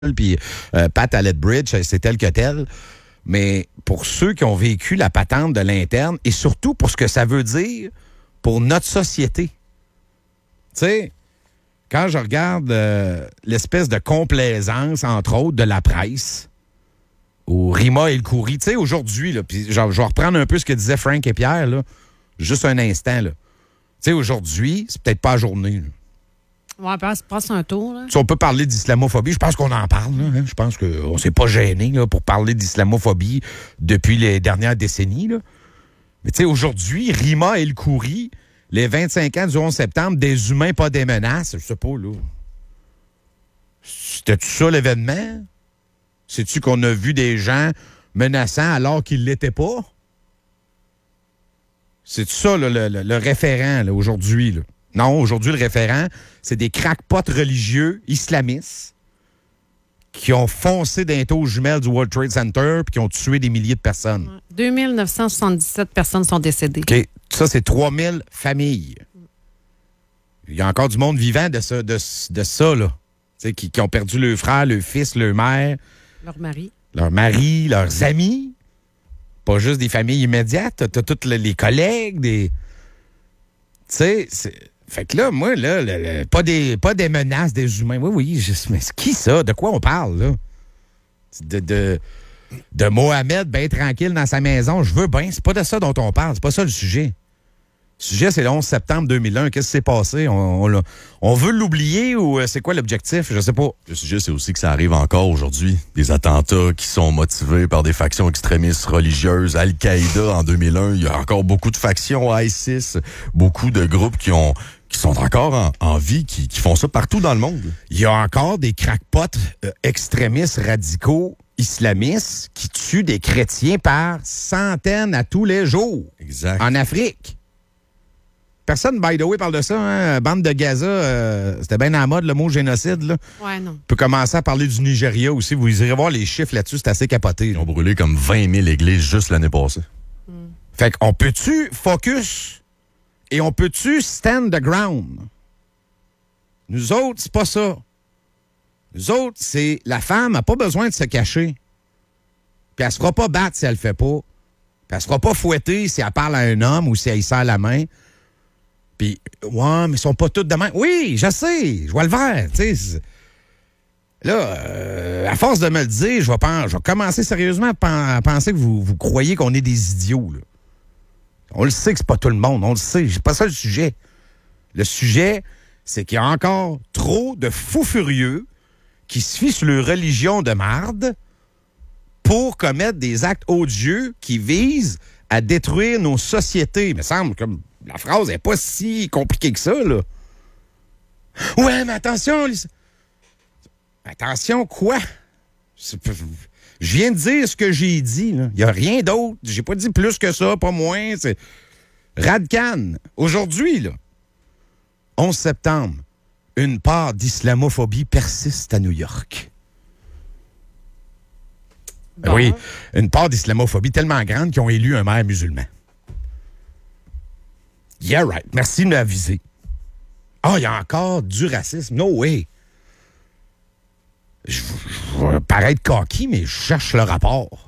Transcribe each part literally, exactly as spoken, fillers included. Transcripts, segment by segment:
puis euh, Pat à Lethbridge, c'est tel que tel. Mais pour ceux qui ont vécu la patente de l'interne, et surtout pour ce que ça veut dire pour notre société. Tu sais, quand je regarde euh, l'espèce de complaisance, entre autres, de la presse, ou Rima El Khoury, tu sais, aujourd'hui, là, puis je, je vais reprendre un peu ce que disaient Frank et Pierre, là, juste un instant, là. Tu sais, aujourd'hui, c'est peut-être pas la journée, là. Ouais, passe, passe un tour. Là. Si on peut parler d'islamophobie, je pense qu'on en parle. Là, hein? Je pense qu'on ne s'est pas gêné là, pour parler d'islamophobie depuis les dernières décennies. Là. Mais tu sais, aujourd'hui, Rima El Khoury, les vingt-cinq ans du onze septembre, des humains, pas des menaces, je sais pas, là. C'était-tu ça l'événement? Sais-tu qu'on a vu des gens menaçants alors qu'ils ne l'étaient pas? C'est ça là, le, le, le référent là, aujourd'hui, là. Non, aujourd'hui, le référent, c'est des crackpots religieux islamistes qui ont foncé d'un taux jumelles du World Trade Center puis qui ont tué des milliers de personnes. deux mille neuf cent soixante-dix-sept personnes sont décédées. OK. Ça, c'est trois mille familles. Il y a encore du monde vivant de ça, de, de ça là. Qui, qui ont perdu leur frère, leur fils, leur mère. Leur mari. Leur mari, leurs amis. Pas juste des familles immédiates. T'as tous les collègues, des... Tu sais, c'est... Fait que là, moi, là, le, le, pas, des, pas des menaces des humains. Oui, oui, juste, mais c'est qui ça? De quoi on parle, là? De, de, de Mohamed, bien tranquille dans sa maison. Je veux bien. C'est pas de ça dont on parle. C'est pas ça le sujet. Le sujet, c'est le onze septembre deux mille un. Qu'est-ce qui s'est passé? On, on, on veut l'oublier ou c'est quoi l'objectif? Je sais pas. Le sujet, c'est aussi que ça arrive encore aujourd'hui. Des attentats qui sont motivés par des factions extrémistes religieuses. Al-Qaïda, en deux mille un, il y a encore beaucoup de factions, ISIS, beaucoup de groupes qui ont qui sont encore en, en vie, qui, qui font ça partout dans le monde. Il y a encore des crackpots euh, extrémistes radicaux islamistes qui tuent des chrétiens par centaines à tous les jours. Exact. En Afrique. Personne, by the way, parle de ça. Hein? Bande de Gaza, euh, c'était bien à la mode, le mot génocide. Là. Ouais, non. On peut commencer à parler du Nigeria aussi. Vous irez voir les chiffres là-dessus, c'est assez capoté. Ils ont brûlé comme vingt mille églises juste l'année passée. Mm. Fait qu'on peut-tu focus et on peut-tu stand the ground? Nous autres, c'est pas ça. Nous autres, c'est la femme n'a pas besoin de se cacher. Puis elle se fera pas battre si elle le fait pas. Puis elle se fera pas fouetter si elle parle à un homme ou si elle y serre la main. Puis, ouais, mais ils sont pas tous de même. Oui, je sais, je vois le vert, tu sais. Là, euh, à force de me le dire, je vais, pen- je vais commencer sérieusement à, pen- à penser que vous, vous croyez qu'on est des idiots, là. On le sait que c'est pas tout le monde, on le sait. C'est pas ça le sujet. Le sujet, c'est qu'il y a encore trop de fous furieux qui se fient sur leur religion de marde pour commettre des actes odieux qui visent à détruire nos sociétés. Il me semble que la phrase n'est pas si compliquée que ça, là. Ouais, mais attention, les... Attention, quoi? C'est... Je viens de dire ce que j'ai dit. Il n'y a rien d'autre. J'ai pas dit plus que ça, pas moins. C'est Radcan. Aujourd'hui, là, onze septembre, une part d'islamophobie persiste à New York. Bon. Oui, une part d'islamophobie tellement grande qu'ils ont élu un maire musulman. Yeah, right. Merci de m'aviser. Ah, oh, il y a encore du racisme. No way. Je, je vais paraître coquille, mais je cherche le rapport.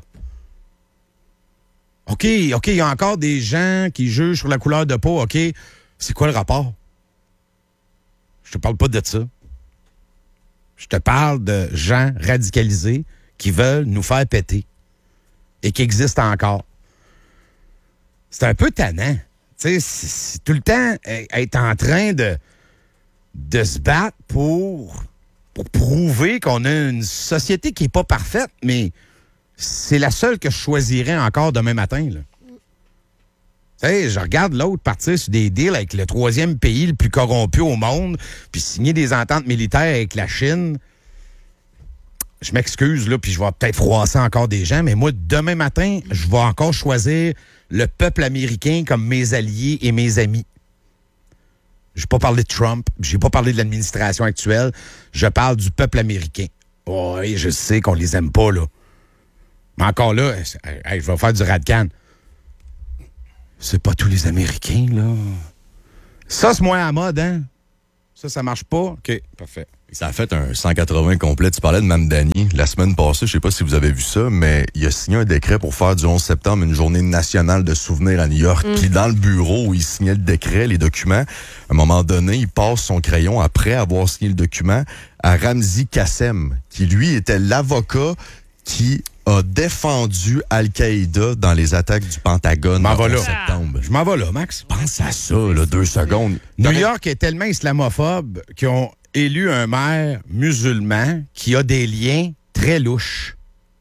OK, OK, il y a encore des gens qui jugent sur la couleur de peau. OK, c'est quoi le rapport? Je te parle pas de ça. Je te parle de gens radicalisés qui veulent nous faire péter et qui existent encore. C'est un peu tannant. Tu sais, c'est, c'est tout le temps être en train de, de se battre pour... pour prouver qu'on a une société qui n'est pas parfaite, mais c'est la seule que je choisirais encore demain matin. Là. Tu sais, je regarde l'autre partir sur des deals avec le troisième pays le plus corrompu au monde, puis signer des ententes militaires avec la Chine. Je m'excuse, là, puis je vais peut-être froisser encore des gens, mais moi, demain matin, je vais encore choisir le peuple américain comme mes alliés et mes amis. Je n'ai pas parlé de Trump, j'ai pas parlé de l'administration actuelle, je parle du peuple américain. Oh, oui, je sais qu'on les aime pas, là. Mais encore là, hey, je vais faire du Radcan. C'est pas tous les Américains, là. Ça, c'est moins à la mode, hein? Ça, ça marche pas? OK, parfait. Ça a fait un cent quatre-vingts complet. Tu parlais de Mamdani. La semaine passée, je sais pas si vous avez vu ça, mais il a signé un décret pour faire du onze septembre une journée nationale de souvenirs à New York. Mm. Puis dans le bureau où il signait le décret, les documents, à un moment donné, il passe son crayon après avoir signé le document à Ramzi Kassem, qui lui était l'avocat qui a défendu Al-Qaïda dans les attaques du Pentagone en septembre. Je m'en vais là, Max. Pense à ça, là, deux secondes. New York est tellement islamophobe qu'ils ont élu un maire musulman qui a des liens très louches.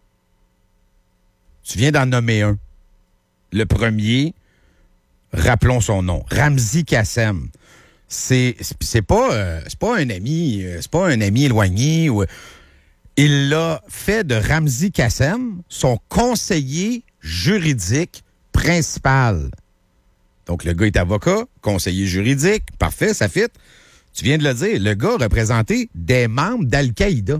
Tu viens d'en nommer un. Le premier, rappelons son nom, Ramzi Kassem. C'est, c'est pas, euh, c'est pas un ami, euh, c'est pas un ami éloigné. Ou, il l'a fait de Ramzi Kassem son conseiller juridique principal. Donc, le gars est avocat, conseiller juridique, parfait, ça fit. Tu viens de le dire, le gars représentait des membres d'Al-Qaïda.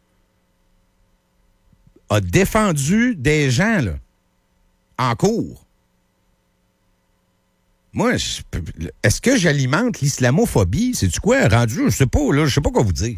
A défendu des gens, là, en cours. Moi, je, est-ce que j'alimente l'islamophobie? C'est-tu quoi, rendu? Je sais pas, là, je sais pas quoi vous dire.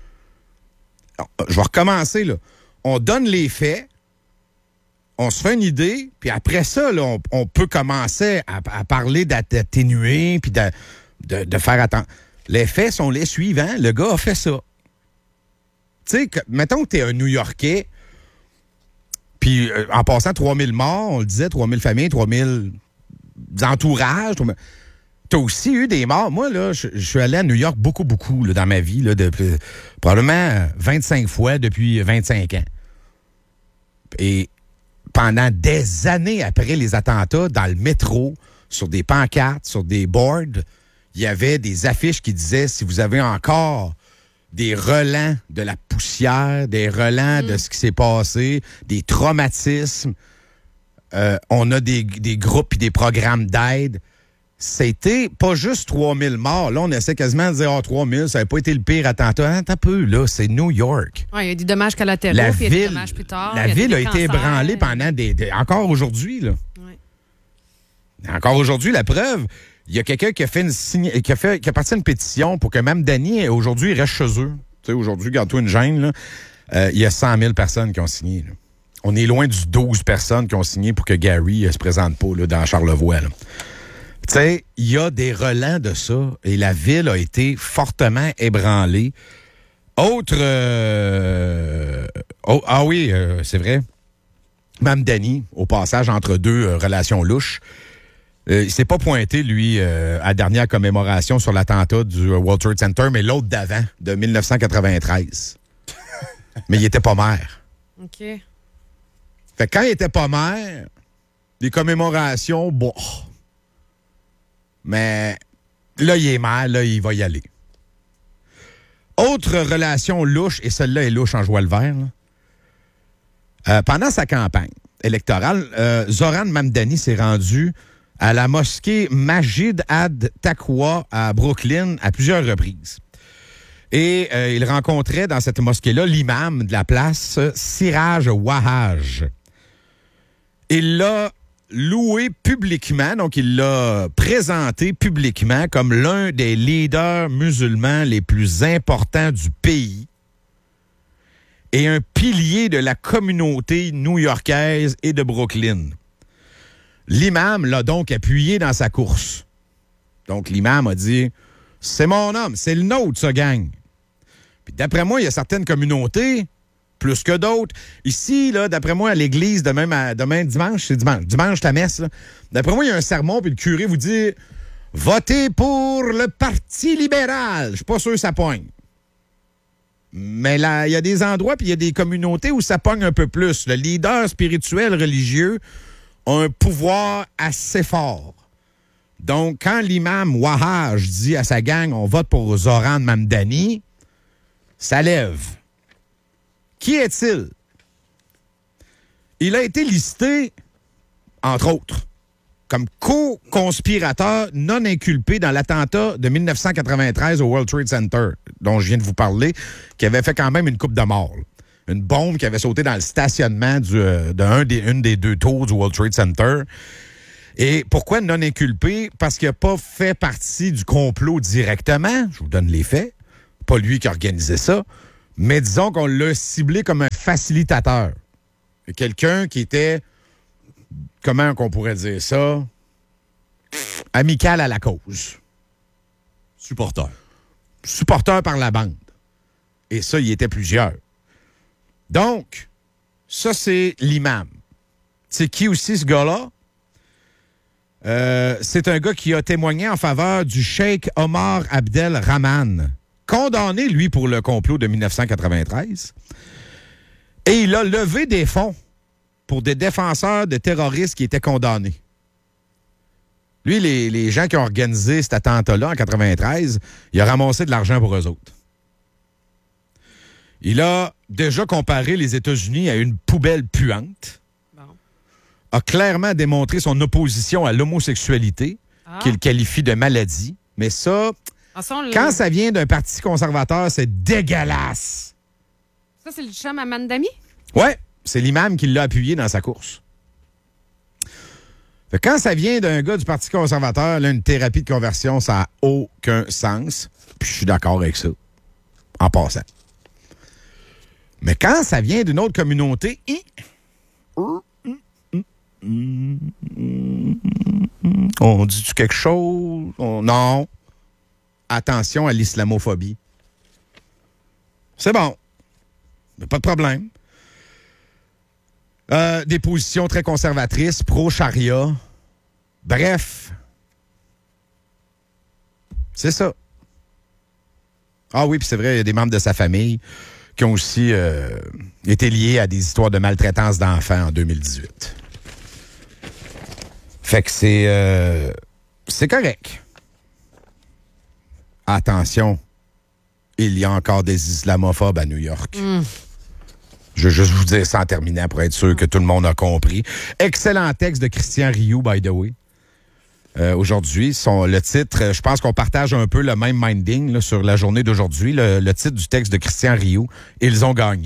Je vais recommencer, là. On donne les faits, on se fait une idée, puis après ça, là, on, on peut commencer à, à parler d'atténuer, puis de, de, de faire attention. Les faits sont les suivants. Le gars a fait ça. Tu sais, mettons que t'es un New-Yorkais, puis euh, en passant trois mille morts, on le disait, trois mille familles, trois mille entourages. trois mille... T'as aussi eu des morts. Moi, là, je suis allé à New York beaucoup, beaucoup là, dans ma vie, là, de, de, probablement vingt-cinq fois depuis vingt-cinq ans. Et pendant des années après les attentats, dans le métro, sur des pancartes, sur des boards, il y avait des affiches qui disaient, si vous avez encore des relents de la poussière, des relents mmh. de ce qui s'est passé, des traumatismes, euh, on a des, des groupes et des programmes d'aide. C'était pas juste trois mille morts. Là, on essaie quasiment de dire, oh, trois mille, ça n'avait pas été le pire attentat. Attends un peu, là, c'est New York. Oui, il y a des dommages collatéraux, la puis il y a ville, des dommages plus tard. La ville a été ébranlée pendant des... des encore aujourd'hui, là. Oui. Encore aujourd'hui, la preuve... Il y a quelqu'un qui a fait une signe, qui a fait, qui a parti une pétition pour que Mamdani, aujourd'hui, reste chez eux. Tu sais, aujourd'hui, garde-toi une gêne, là. Euh, il y a cent mille personnes qui ont signé, là. On est loin du douze personnes qui ont signé pour que Gary euh, se présente pas, là, dans Charlevoix, là. Tu sais, il y a des relents de ça et la ville a été fortement ébranlée. Autre... Euh, oh, ah oui, euh, c'est vrai. Mamdani, au passage entre deux euh, relations louches, Euh, il s'est pas pointé, lui, euh, à la dernière commémoration sur l'attentat du World Trade Center, mais l'autre d'avant, de dix-neuf cent quatre-vingt-treize. Mais il était pas maire. OK. Fait que quand il était pas maire, les commémorations, bon. Mais là, il est maire, là, il va y aller. Autre relation louche, et celle-là est louche en joie le vert, là. Euh, pendant sa campagne électorale, euh, Zoran Mamdani s'est rendu à la mosquée Masjid ad-Taqwa à Brooklyn à plusieurs reprises. Et euh, il rencontrait dans cette mosquée-là l'imam de la place, Siraj Wahhaj. Il l'a loué publiquement, donc il l'a présenté publiquement comme l'un des leaders musulmans les plus importants du pays et un pilier de la communauté new-yorkaise et de Brooklyn. L'imam l'a donc appuyé dans sa course. Donc, l'imam a dit, c'est mon homme, c'est le nôtre, ce gang. Puis d'après moi, il y a certaines communautés, plus que d'autres. Ici, là, d'après moi, à l'église, demain, à, demain dimanche, c'est dimanche, dimanche, ta messe, là. D'après moi, il y a un sermon, puis le curé vous dit, votez pour le Parti libéral. Je suis pas sûr que ça pogne. Mais là, il y a des endroits, puis il y a des communautés où ça pogne un peu plus. Le leader spirituel, religieux, un pouvoir assez fort. Donc, quand l'imam Wahhaj dit à sa gang, on vote pour Zoran Mamdani, ça lève. Qui est-il? Il a été listé, entre autres, comme co-conspirateur non inculpé dans l'attentat de dix-neuf cent quatre-vingt-treize au World Trade Center, dont je viens de vous parler, qui avait fait quand même une coupe de morts. Là. Une bombe qui avait sauté dans le stationnement du, euh, d'un des, une des deux tours du World Trade Center. Et pourquoi non inculpé? Parce qu'il n'a pas fait partie du complot directement. Je vous donne les faits. pas lui qui a organisé ça, mais disons qu'on l'a ciblé comme un facilitateur. Quelqu'un qui était, comment qu'on pourrait dire ça, amical à la cause. Supporter. Supporter par la bande. Et ça, il y était plusieurs. Donc, ça, c'est l'imam. C'est qui aussi, ce gars-là? Euh, c'est un gars qui a témoigné en faveur du cheikh Omar Abdel Rahman, condamné, lui, pour le complot de dix-neuf cent quatre-vingt-treize. Et il a levé des fonds pour des défenseurs de terroristes qui étaient condamnés. Lui, les, les gens qui ont organisé cet attentat-là en quatre-vingt-treize, il a ramassé de l'argent pour eux autres. Il a déjà comparé les États-Unis à une poubelle puante, bon. A clairement démontré son opposition à l'homosexualité, ah. qu'il qualifie de maladie. Mais ça, ah, ça quand le... ça vient d'un parti conservateur, c'est dégueulasse. Ça, c'est le chum à Mandami? Oui, c'est l'imam qui l'a appuyé dans sa course. Fait quand ça vient d'un gars du Parti conservateur, là, une thérapie de conversion, ça n'a aucun sens. Puis je suis d'accord avec ça, en passant. Mais quand ça vient d'une autre communauté, on dit-tu quelque chose? On... Non. Attention à l'islamophobie. C'est bon. Pas de problème. Euh, des positions très conservatrices, pro-charia. Bref. C'est ça. Ah oui, puis c'est vrai, il y a des membres de sa famille qui ont aussi euh, été liés à des histoires de maltraitance d'enfants en deux mille dix-huit. Fait que c'est... Euh, c'est correct. Attention, il y a encore des islamophobes à New York. Mm. Je veux juste vous dire ça en terminant pour être sûr que tout le monde a compris. Excellent texte de Christian Rioux, by the way. Euh, aujourd'hui, son, le titre, je pense qu'on partage un peu le même minding là, sur la journée d'aujourd'hui. Le, le titre du texte de Christian Rioux, « Ils ont gagné ».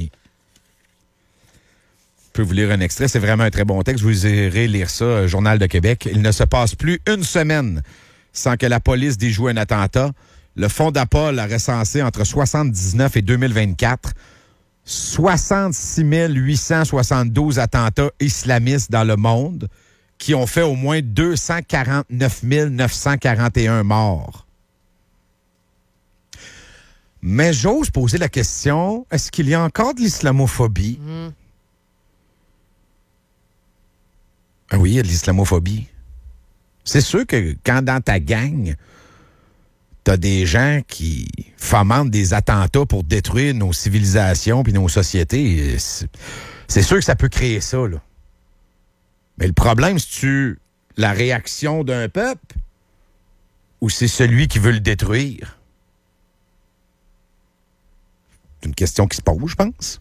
Je peux vous lire un extrait, c'est vraiment un très bon texte. Vous irez lire ça, Journal de Québec. Il ne se passe plus une semaine sans que la police déjoue un attentat. Le Fonds d'Apol a recensé entre soixante-dix-neuf et deux mille vingt-quatre soixante-six mille huit cent soixante-douze attentats islamistes dans le monde qui ont fait au moins deux cent quarante-neuf mille neuf cent quarante et un morts. Mais j'ose poser la question, est-ce qu'il y a encore de l'islamophobie? Mmh. Ah oui, il y a de l'islamophobie. C'est sûr que quand dans ta gang, t'as des gens qui fomentent des attentats pour détruire nos civilisations puis nos sociétés. C'est, c'est sûr que ça peut créer ça, là. Mais le problème, c'est-tu la réaction d'un peuple ou c'est celui qui veut le détruire? C'est une question qui se pose, je pense.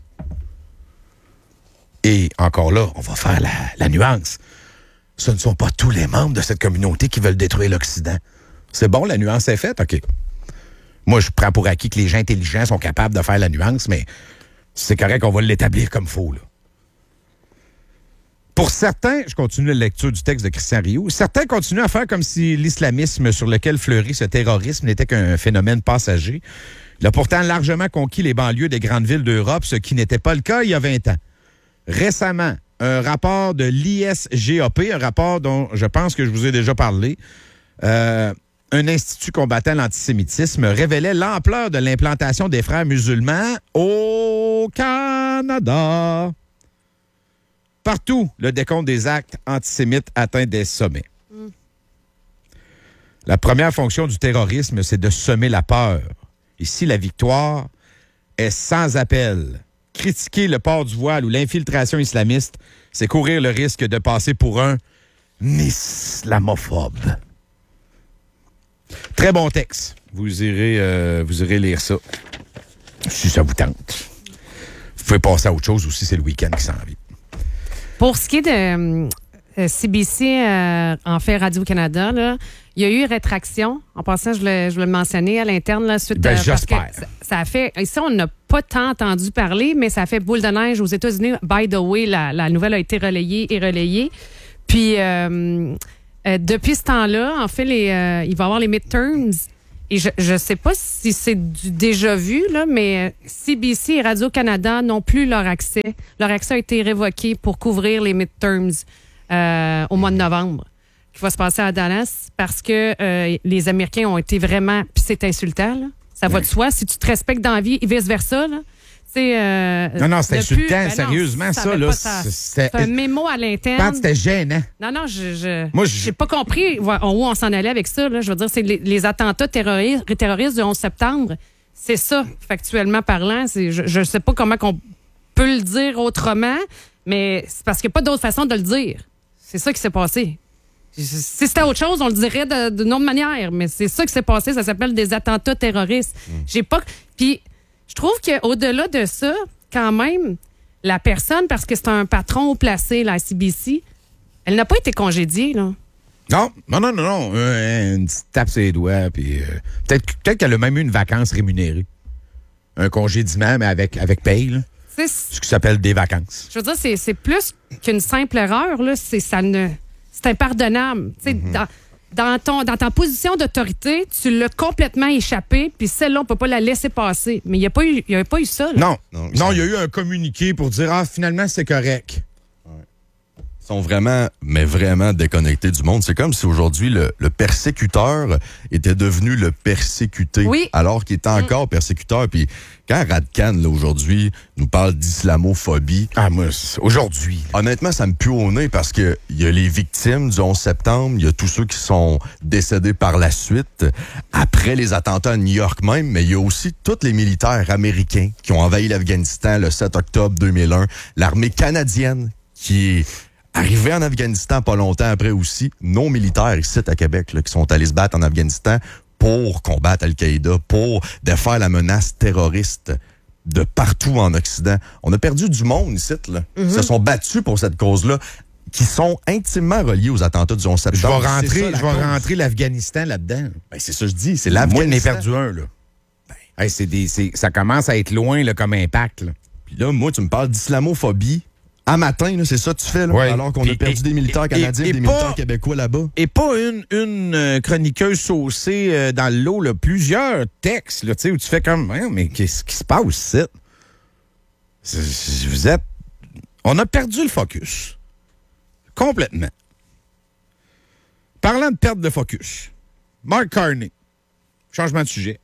Et encore là, on va faire la, la nuance. Ce ne sont pas tous les membres de cette communauté qui veulent détruire l'Occident. C'est bon, la nuance est faite? OK. Moi, je prends pour acquis que les gens intelligents sont capables de faire la nuance, mais c'est correct qu'on va l'établir comme faux, là. Pour certains, je continue la lecture du texte de Christian Rioux, certains continuent à faire comme si l'islamisme sur lequel fleurit ce terrorisme n'était qu'un phénomène passager. Il a pourtant largement conquis les banlieues des grandes villes d'Europe, ce qui n'était pas le cas il y a vingt ans. Récemment, un rapport de l'I S G A P, un rapport dont je pense que je vous ai déjà parlé, euh, un institut combattant l'antisémitisme, révélait l'ampleur de l'implantation des frères musulmans au Canada. Partout, le décompte des actes antisémites atteint des sommets. Mm. La première fonction du terrorisme, c'est de semer la peur. Ici, la victoire est sans appel. Critiquer le port du voile ou l'infiltration islamiste, c'est courir le risque de passer pour un islamophobe. Très bon texte. Vous irez, euh, vous irez lire ça, si ça vous tente. Vous pouvez passer à autre chose aussi, c'est le week-end qui s'en vient. Pour ce qui est de euh, C B C, euh, en fait Radio-Canada, là, il y a eu rétraction. En passant, je voulais, je voulais le mentionner à l'interne. Là, suite, ben, euh, j'espère. Parce que ça, ça a fait... Ici, on n'a pas tant entendu parler, mais ça a fait boule de neige aux États-Unis. By the way, la, la nouvelle a été relayée et relayée. Puis, euh, euh, depuis ce temps-là, en fait, les, euh, il va y avoir les midterms. Et je ne sais pas si c'est du déjà vu, là, mais C B C et Radio-Canada n'ont plus leur accès. Leur accès a été révoqué pour couvrir les midterms euh, au mois de novembre, qui va se passer à Dallas, parce que euh, les Américains ont été vraiment... Puis c'est insultant, là. Ça va de soi. Si tu te respectes dans la vie et vice-versa, là. Euh, non, non, c'était insultant, ben sérieusement, non, ça. ça, là, ça c'était un mémo à l'interne. Pat, c'était gênant. Non, non, je je, Moi, je... j'ai pas compris où on s'en allait avec ça. Là. Je veux dire, c'est les, les attentats terroristes, terroristes du onze septembre. C'est ça, factuellement parlant. C'est, je ne sais pas comment on peut le dire autrement, mais c'est parce qu'il n'y a pas d'autre façon de le dire. C'est ça qui s'est passé. Si c'était autre chose, on le dirait de, d'une autre manière, mais c'est ça qui s'est passé. Ça s'appelle des attentats terroristes. Mm. J'ai pas... Puis... Je trouve qu'au-delà de ça, quand même, la personne, parce que c'est un patron haut placé, la C B C, elle n'a pas été congédiée, là. Non, non, non, non, non. Euh, une petite tape sur les doigts, puis euh, peut-être, peut-être qu'elle a même eu une vacance rémunérée. Un congédiement, mais avec, avec paye, là. C'est ce qui s'appelle des vacances. Je veux dire, c'est, c'est plus qu'une simple erreur, là. C'est, ça ne, c'est impardonnable. Tu sais, mm-hmm. dans... Dans, ton, dans ta position d'autorité, tu l'as complètement échappé, puis celle-là, on ne peut pas la laisser passer. Mais il n'y a pas eu, il y a pas eu ça. Là. Non, non, non, il y a eu un communiqué pour dire « Ah, finalement, c'est correct. » Ils sont vraiment, mais vraiment déconnectés du monde. C'est comme si aujourd'hui, le, le persécuteur était devenu le persécuté, oui. alors qu'il était encore mmh. persécuteur. Puis quand Radcan, là, aujourd'hui, nous parle d'islamophobie... Ah, moi, aujourd'hui... Honnêtement, ça me pue au nez parce que il y a les victimes du onze septembre, il y a tous ceux qui sont décédés par la suite, après les attentats à New York même, mais il y a aussi tous les militaires américains qui ont envahi l'Afghanistan le sept octobre deux mille un, l'armée canadienne qui est... Arrivé en Afghanistan pas longtemps après aussi, nos militaires ici à Québec là, qui sont allés se battre en Afghanistan pour combattre Al-Qaïda, pour défaire la menace terroriste de partout en Occident. On a perdu du monde ici, là. Mm-hmm. Ils se sont battus pour cette cause-là, qui sont intimement reliés aux attentats du onze septembre. Je vais rentrer, ça, je vais rentrer l'Afghanistan là-dedans. Ben, c'est ça que je dis, c'est l'Afghanistan. Moi, j'en ai perdu un, là. Ben. Hey, c'est des, c'est, ça commence à être loin là, comme impact. Là. Puis là, moi, tu me parles d'islamophobie. À matin, là, c'est ça que tu fais, là, ouais. alors qu'on et, a perdu et, des militaires canadiens et, et des pas, militaires québécois là-bas. Et pas une, une euh, chroniqueuse saucée euh, dans le lot, là, plusieurs textes là, où tu fais comme, hein, mais qu'est-ce qui se passe ici? C'est, c'est, vous êtes... On a perdu le focus. Complètement. Parlant de perte de focus, Mark Carney, changement de sujet.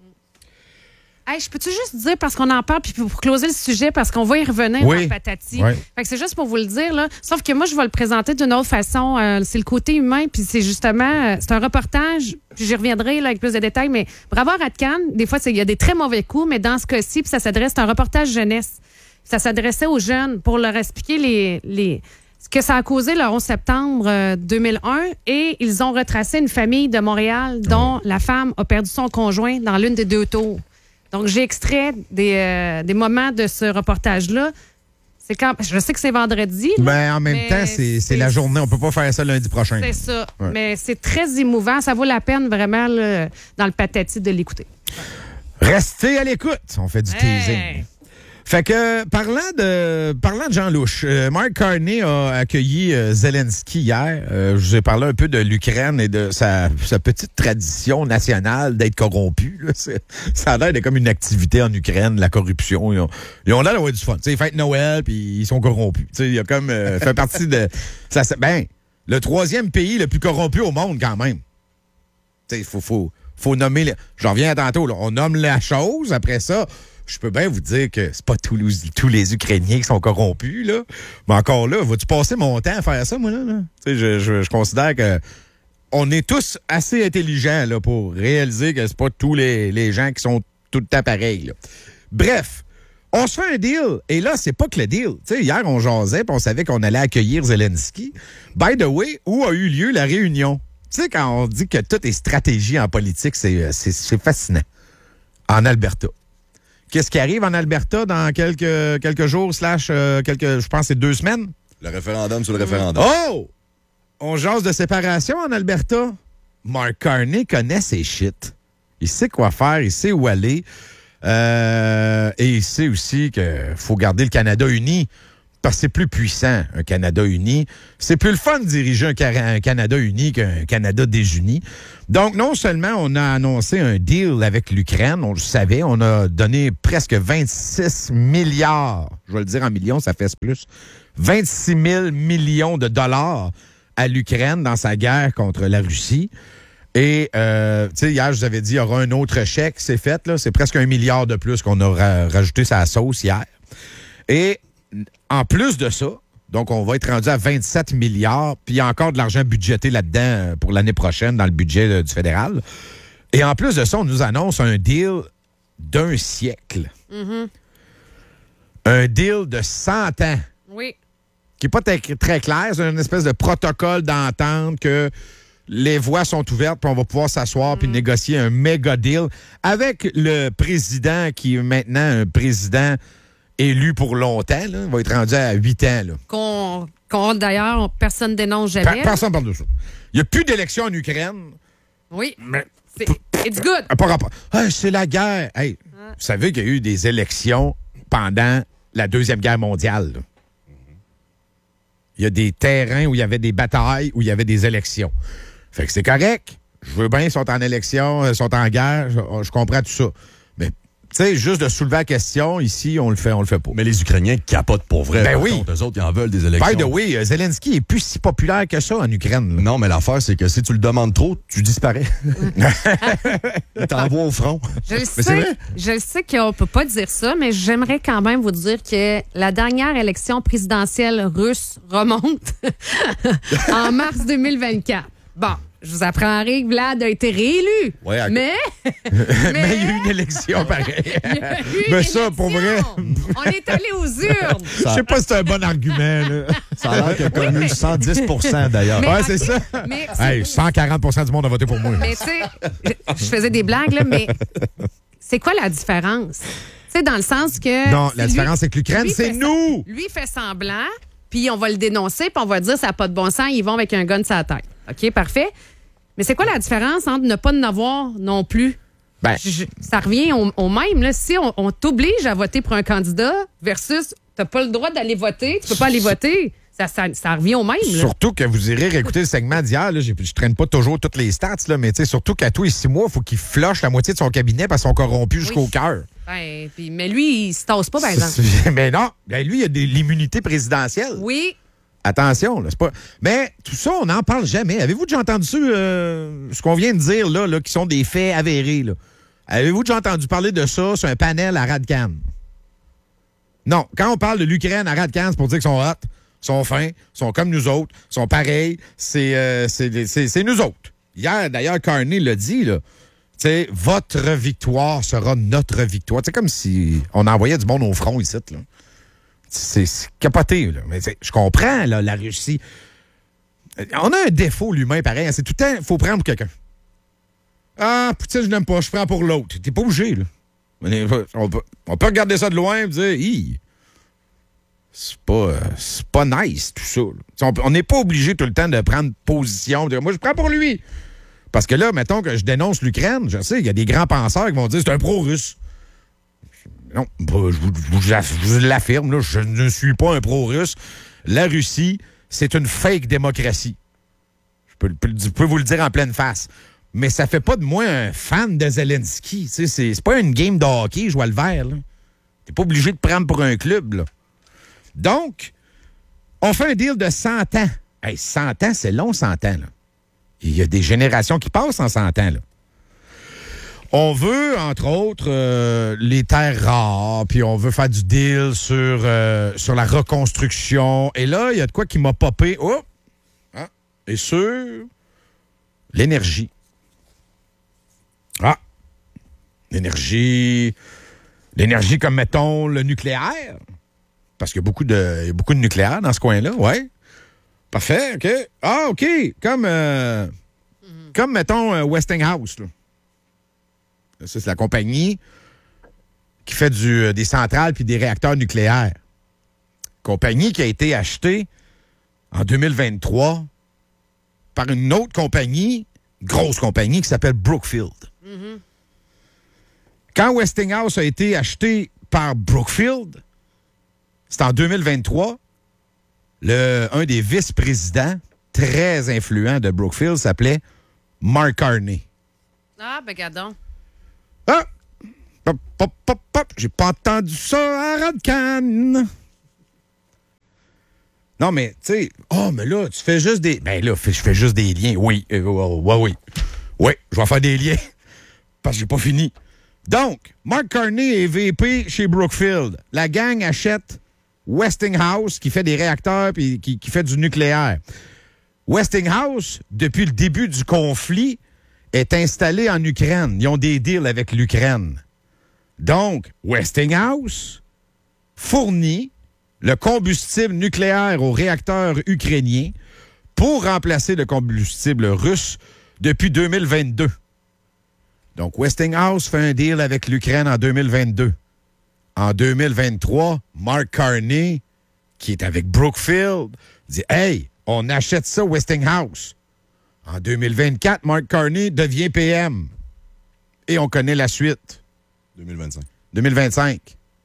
Hey, je peux-tu juste dire, parce qu'on en parle, puis pour closer le sujet, parce qu'on va y revenir oui. dans Patati. Oui. Fait que c'est juste pour vous le dire, là. Sauf que moi, je vais le présenter d'une autre façon. Euh, c'est le côté humain, puis c'est justement, euh, c'est un reportage, puis j'y reviendrai là, avec plus de détails, mais bravo à Radcan. Des fois, il y a des très mauvais coups, mais dans ce cas-ci, puis ça s'adresse, c'est un reportage jeunesse. Ça s'adressait aux jeunes pour leur expliquer les, les, ce que ça a causé le onze septembre euh, deux mille un, et ils ont retracé une famille de Montréal dont oh. la femme a perdu son conjoint dans l'une des deux tours. Donc, j'ai extrait des, euh, des moments de ce reportage-là. C'est quand, je sais que c'est vendredi. Là, ben, en même temps, c'est, c'est, c'est la journée. On peut pas faire ça lundi prochain. C'est ça. Ouais. Mais c'est très émouvant. Ça vaut la peine vraiment là, dans le patati de l'écouter. Restez à l'écoute. On fait du hey. teasing. Fait que, parlant de parlant de Jean Louche, euh, Mark Carney a accueilli euh, Zelensky hier. Euh, je vous ai parlé un peu de l'Ukraine et de sa, sa petite tradition nationale d'être corrompu. Là. C'est, ça a l'air d'être comme une activité en Ukraine, la corruption. Ils ont, ils ont l'air d'avoir du fun. T'sais, ils fêtent Noël puis ils sont corrompus. T'sais, il y a comme euh, fait partie de... Ça, ben, le troisième pays le plus corrompu au monde quand même. Il faut, faut, faut nommer... Le, j'en reviens à tantôt. Là. On nomme la chose. Après ça... Je peux bien vous dire que c'est pas tous les, tous les Ukrainiens qui sont corrompus, là. Mais encore là, vas-tu passer mon temps à faire ça, moi, là? là? Je, je, je considère que on est tous assez intelligents là, pour réaliser que c'est pas tous les, les gens qui sont tout le temps pareils. Là. Bref, on se fait un deal. Et là, c'est pas que le deal. T'sais, hier, on jasait et on savait qu'on allait accueillir Zelensky. By the way, où a eu lieu la réunion? Tu sais, quand on dit que tout est stratégie en politique, c'est, c'est, c'est fascinant. En Alberta. Qu'est-ce qui arrive en Alberta dans quelques, quelques jours, slash, euh, quelques, je pense, c'est deux semaines? Le référendum sur le référendum. Oh! On jase de séparation en Alberta. Mark Carney connaît ses shit. Il sait quoi faire, il sait où aller. Euh, et il sait aussi qu'il faut garder le Canada uni Parce que c'est plus puissant, un Canada uni. C'est plus le fun de diriger un, un Canada uni qu'un Canada désuni. Donc, non seulement on a annoncé un deal avec l'Ukraine, on le savait, on a donné presque vingt-six milliards, je vais le dire en millions, ça fait plus, vingt-six mille millions de dollars à l'Ukraine dans sa guerre contre la Russie. Et, euh, tu sais, hier, je vous avais dit, il y aura un autre chèque, c'est fait, là. C'est presque un milliard de plus qu'on a ra- rajouté sa sauce hier. Et en plus de ça, donc on va être rendu à vingt-sept milliards, puis il y a encore de l'argent budgété là-dedans pour l'année prochaine dans le budget euh, du fédéral. Et en plus de ça, on nous annonce un deal d'un siècle. Mm-hmm. Un deal de cent ans. Oui. Qui n'est pas très, très clair. C'est une espèce de protocole d'entente que les voies sont ouvertes, puis on va pouvoir s'asseoir mm. puis négocier un méga deal avec le président qui est maintenant un président élu pour longtemps. Là. Il va être rendu à huit ans. Là. Qu'on, qu'on d'ailleurs, personne dénonce jamais. Pa- personne parle de ça. Il n'y a plus d'élection en Ukraine. Oui. Mais, c'est, it's good. Pas rapport. Hey, c'est la guerre. Hey, ah. Vous savez qu'il y a eu des élections pendant la Deuxième Guerre mondiale. Là. Il y a des terrains où il y avait des batailles, où il y avait des élections. Fait que c'est correct. Je veux bien, ils sont en élection, ils sont en guerre, je, je comprends tout ça. Mais, tu sais, juste de soulever la question, ici, on le fait, on le fait pas. Mais les Ukrainiens capotent pour vrai. Ben par oui. contre, eux autres, ils en veulent des élections. By the way, Zelensky est plus si populaire que ça en Ukraine. Là. Non, mais l'affaire, c'est que si tu le demandes trop, tu disparais. Il t'envoie au front. Je le sais, je le sais qu'on peut pas dire ça, mais j'aimerais quand même vous dire que la dernière élection présidentielle russe remonte en mars deux mille vingt-quatre. Bon, je vous apprendrai que Vlad a été réélu. Ouais, à... mais... mais... mais il y a eu une élection, pareil. Il y a eu une mais élection. Ça, pour vrai... On est allé aux urnes. Je sais pas si c'est un bon argument. Là. Ça a l'air qu'il a connu oui, mais... cent dix pour cent d'ailleurs. Mais, ouais, okay, c'est ça. Mais, hey, cent quarante pour cent du monde a voté pour moi. Mais tu sais, je faisais des blagues, là, mais c'est quoi la différence? Tu sais, dans le sens que... Non, la lui, différence, c'est que l'Ukraine, c'est nous! Lui fait semblant, puis on va le dénoncer, puis on va dire ça n'a pas de bon sens, ils vont avec un gun sur la tête. OK, parfait. Mais c'est quoi la différence entre ne pas en avoir non plus? Ben, je, ça revient au, au même. Là. Si on, on t'oblige à voter pour un candidat versus t'as pas le droit d'aller voter, tu peux pas aller voter, ça, ça, ça revient au même. Là. Surtout que vous irez réécouter le segment d'hier. Là, je traîne pas toujours toutes les stats, là, mais surtout qu'à tous les six mois, il faut qu'il flush la moitié de son cabinet parce qu'ils sont corrompus jusqu'au oui. cœur. Ben, puis, mais lui, il se tasse pas, par exemple. Mais non, ben, lui, il a de l'immunité présidentielle. Oui. Attention, là, c'est pas. Mais tout ça, on n'en parle jamais. Avez-vous déjà entendu euh, ce qu'on vient de dire là, là, qui sont des faits avérés là? Avez-vous déjà entendu parler de ça sur un panel à Radcan? Non. Quand on parle de l'Ukraine à Radcan, c'est pour dire qu'ils sont hot, sont fins, sont comme nous autres, sont pareils. C'est, euh, c'est, c'est, c'est nous autres. Hier, d'ailleurs, Carney l'a dit, là. Tu sais, votre victoire sera notre victoire. C'est comme si on envoyait du monde au front ici, là. C'est, c'est capoté, là. Mais je comprends, là, la Russie. On a un défaut, l'humain, pareil. Hein, c'est tout le temps, il faut prendre pour quelqu'un. Ah, Poutine, je l'aime pas, je prends pour l'autre. T'es pas obligé, là. On peut, on peut regarder ça de loin et dire, hi, c'est pas, c'est pas nice, tout ça. Là. On n'est pas obligé tout le temps de prendre position. De dire, moi, je prends pour lui. Parce que là, mettons que je dénonce l'Ukraine, je sais, il y a des grands penseurs qui vont dire, c'est un pro-russe. Non, je vous, vous, vous l'affirme, là, je ne suis pas un pro-russe. La Russie, c'est une fake démocratie. Je peux, je peux vous le dire en pleine face. Mais ça fait pas de moi un fan de Zelensky. C'est, c'est pas une game de hockey, je vois le vert. T'es pas obligé de prendre pour un club. Là. Donc, on fait un deal de cent ans. Hey, cent ans, c'est long, cent ans. Là. Il y a des générations qui passent en cent ans. Là. On veut, entre autres, euh, les terres rares, puis on veut faire du deal sur, euh, sur la reconstruction. Et là, il y a de quoi qui m'a popé. Oh! Hein? Et sur l'énergie. Ah! L'énergie. L'énergie comme, mettons, le nucléaire. Parce qu'il y a beaucoup de, il y a beaucoup de nucléaire dans ce coin-là, ouais. Parfait, OK. Ah, OK. Comme, euh, mm-hmm. comme mettons, euh, Westinghouse, là. Ça, c'est la compagnie qui fait du, des centrales puis des réacteurs nucléaires. Compagnie qui a été achetée en deux mille vingt-trois par une autre compagnie, grosse compagnie, qui s'appelle Brookfield. Mm-hmm. Quand Westinghouse a été acheté par Brookfield, c'était en deux mille vingt-trois, le, un des vice-présidents très influents de Brookfield s'appelait Mark Carney. Ah, ben, gardons. Ah! Pop, pop, pop, pop. J'ai pas entendu ça à Radcan. Non, mais, tu sais, oh, mais là, tu fais juste des... Ben là, je fais juste des liens. Oui, euh, oui, oui. Oui, je vais faire des liens parce que j'ai pas fini. Donc, Mark Carney est V P chez Brookfield. La gang achète Westinghouse, qui fait des réacteurs et qui, qui fait du nucléaire. Westinghouse, depuis le début du conflit, est installé en Ukraine. Ils ont des deals avec l'Ukraine. Donc, Westinghouse fournit le combustible nucléaire aux réacteurs ukrainiens pour remplacer le combustible russe depuis deux mille vingt-deux. Donc, Westinghouse fait un deal avec l'Ukraine en deux mille vingt-deux. En deux mille vingt-trois, Mark Carney, qui est avec Brookfield, dit « Hey, on achète ça Westinghouse. » En deux mille vingt-quatre, Mark Carney devient P M. Et on connaît la suite. deux mille vingt-cinq. deux mille vingt-cinq.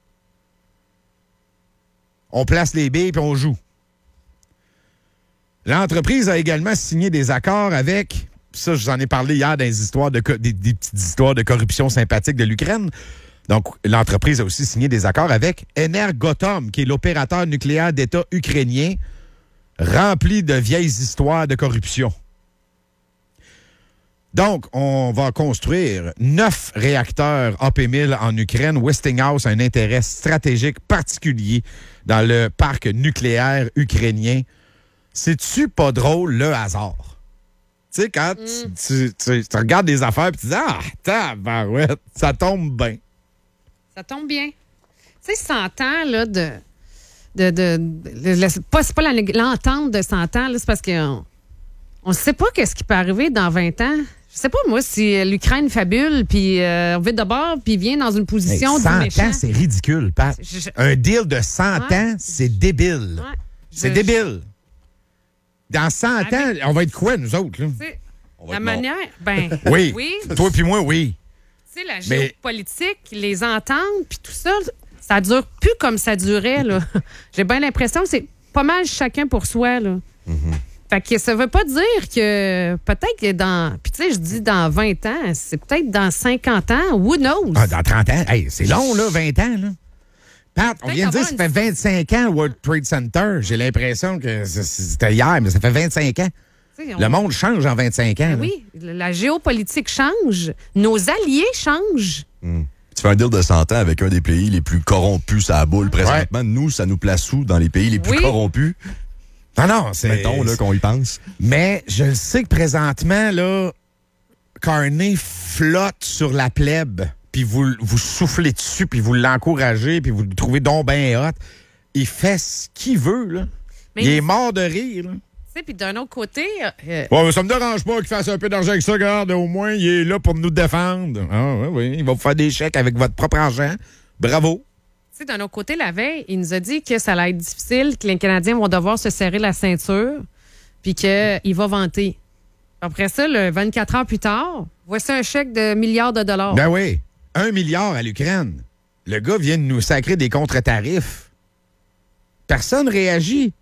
On place les billes puis on joue. L'entreprise a également signé des accords avec... Ça, je vous en ai parlé hier dans les histoires de, des, des petites histoires de corruption sympathique de l'Ukraine. Donc, l'entreprise a aussi signé des accords avec Energoatom, qui est l'opérateur nucléaire d'État ukrainien, rempli de vieilles histoires de corruption. Donc, on va construire neuf réacteurs A P mille en Ukraine. Westinghouse a un intérêt stratégique particulier dans le parc nucléaire ukrainien. C'est-tu pas drôle, le hasard? Tu sais, quand mm. tu, tu, tu regardes des affaires et tu dis « Ah, tabarouette, ça tombe bien. » Ça tombe bien. Tu sais, cent ans, là, de... de, de, de, de pas, c'est pas la, l'entente de cent ans, là, c'est parce qu'on on sait pas qu'est-ce qui peut arriver dans vingt ans. Je sais pas, moi, si l'Ukraine fabule, puis euh, on vit de bord, puis vient dans une position hey, du méchant. cent ans, c'est ridicule, Pat. Je, je... Un deal de cent ouais. ans, c'est débile. Ouais. C'est je... débile. Dans cent Avec... ans, on va être quoi, nous autres? Là? On va la manière, ben oui. oui. Toi puis moi, oui. Tu sais, la géopolitique, mais... les ententes, puis tout ça, ça dure plus comme ça durait, là. J'ai bien l'impression que c'est pas mal chacun pour soi, là. Mm-hmm. Fait que ça veut pas dire que peut-être que dans... Puis tu sais, je dis dans vingt ans, c'est peut-être dans cinquante ans, who knows? Ah, dans trente ans? Hey, c'est long, là, vingt ans, là. Pat, on vient de dire que ça fait vingt-cinq ans, World Trade Center. J'ai l'impression que c'était hier, mais ça fait vingt-cinq ans. On... Le monde change en vingt-cinq ans. Ben oui, la géopolitique change. Nos alliés changent. Mm. Tu fais un deal de cent ans avec un des pays les plus corrompus à la boule présentement. Ouais. Nous, ça nous place où dans les pays les plus oui. corrompus? Non, non, c'est... Mettons là, qu'on y pense. Mais je sais que présentement, là, Carney flotte sur la plèbe. Puis vous, vous soufflez dessus, puis vous l'encouragez, puis vous le trouvez donc bien hot. Il fait ce qu'il veut, là. Mais il est mort de rire, là. Tu sais, puis d'un autre côté... Euh... Bon, ça me dérange pas qu'il fasse un peu d'argent avec ça, regarde. Au moins, il est là pour nous défendre. Ah oui, oui, il va vous faire des chèques avec votre propre argent. Bravo. Tu sais, d'un autre côté, la veille, il nous a dit que ça allait être difficile, que les Canadiens vont devoir se serrer la ceinture, puis qu'il va vanter. Après ça, le vingt-quatre heures plus tard, voici un chèque de milliards de dollars. Ben oui. Un milliard à l'Ukraine. Le gars vient de nous sacrer des contre-tarifs. Personne réagit.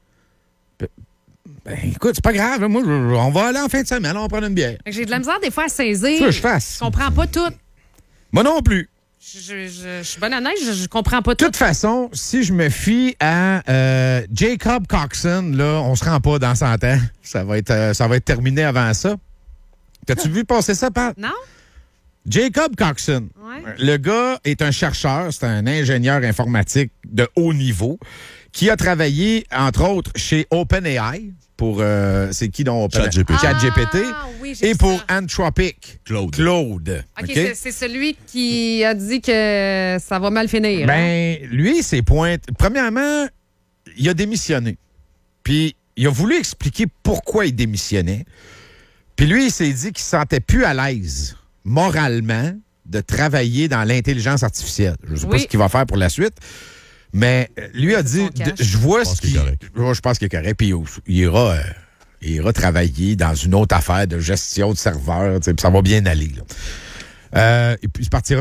Ben, écoute, c'est pas grave. Moi, on va aller en fin de semaine, on va prendre une bière. J'ai de la misère des fois à saisir. Ça, je fasse. Je comprends pas tout. Moi non plus. Je, je, je, je suis bonne honnête, je, je comprends pas tout. De toute façon, si je me fie à euh, Jacob Coxon, là, on se rend pas dans cent ans. Ça va être, euh, ça va être terminé avant ça. T'as-tu vu passer ça, Pat? Non. Jacob Coxon. Ouais. Le gars est un chercheur, c'est un ingénieur informatique de haut niveau qui a travaillé, entre autres, chez OpenAI pour... Euh, c'est qui donc? ChatGPT. ChatGPT. Ah, oui, et pour ça. Anthropic. Claude. Claude. OK, okay? C'est, c'est celui qui a dit que ça va mal finir. Ben, hein? Lui, c'est point... Premièrement, il a démissionné. Puis, il a voulu expliquer pourquoi il démissionnait. Puis lui, il s'est dit qu'il se sentait plus à l'aise moralement de travailler dans l'intelligence artificielle. Je ne sais oui. pas ce qu'il va faire pour la suite, mais lui a dit, je vois ce qu'il... Je pense qu'il est correct, puis il ira, euh, il ira travailler dans une autre affaire de gestion de serveurs, puis ça va bien aller. Là. Euh, et puis, il partira une petite